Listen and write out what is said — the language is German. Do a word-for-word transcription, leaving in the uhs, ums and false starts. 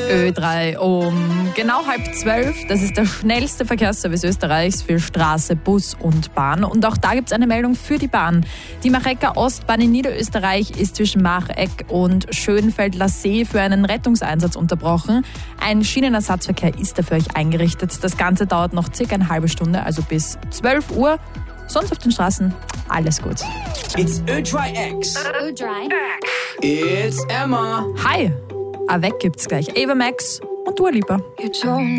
Ö drei um genau halb zwölf. Das ist der schnellste Verkehrsservice Österreichs für Straße, Bus und Bahn. Und auch da gibt es eine Meldung für die Bahn. Die Machecker Ostbahn in Niederösterreich ist zwischen Macheck und Schönfeldler See für einen Rettungseinsatz unterbrochen. Ein Schienenersatzverkehr ist dafür euch eingerichtet. Das Ganze dauert noch circa eine halbe Stunde, also bis zwölf Uhr. Sonst auf den Straßen alles gut. It's Ö drei X. Ö drei. It's Emma. Hi, Avec gibt's gleich. Ava Max und Dua Lipa.